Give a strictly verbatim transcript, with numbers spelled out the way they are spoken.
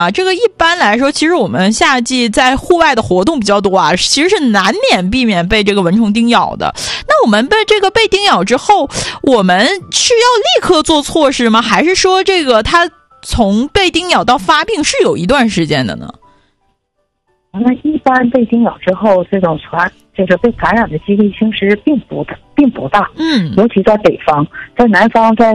啊，这个一般来说，其实我们夏季在户外的活动比较多啊，其实是难免避免被这个蚊虫叮咬的。那我们被这个被叮咬之后，我们是要立刻做措施吗？还是说这个它从被叮咬到发病是有一段时间的呢？ 那一般被叮咬之后，这种传这个被感染的几率其实并不并不大， 嗯， 尤其在北方，在南方在